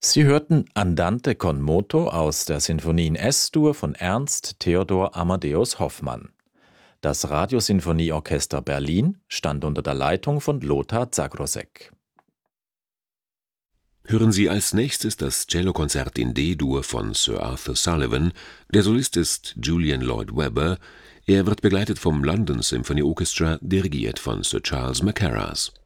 Sie hörten Andante con moto aus der Sinfonie in S-Dur von Ernst Theodor Amadeus Hoffmann. Das Radiosinfonieorchester Berlin stand unter der Leitung von Lothar Zagrosek. Hören Sie als nächstes das Cellokonzert in D-Dur von Sir Arthur Sullivan. Der Solist ist Julian Lloyd Webber. Er wird begleitet vom London Symphony Orchestra, dirigiert von Sir Charles Mackerras.